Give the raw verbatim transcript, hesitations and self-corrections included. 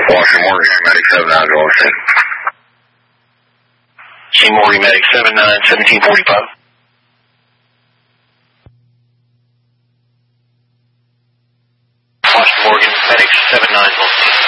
Washington Morgan, Medic seven nine, going six. G Morgan, Medic seven nine, seventeen forty-five. Washington Morgan, Medic seven nine, going six.